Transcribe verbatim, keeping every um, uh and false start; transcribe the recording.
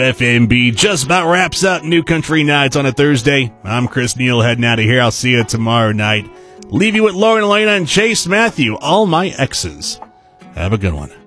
F M B just about wraps up New Country Nights on a Thursday. I'm Chris Neal heading out of here. I'll see you tomorrow night. Leave you with Lauren Elena and Chase Matthew, All My Exes. Have a good one.